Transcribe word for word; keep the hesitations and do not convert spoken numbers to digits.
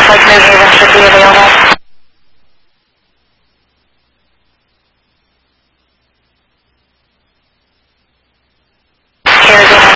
like New Haven should be available. Here again.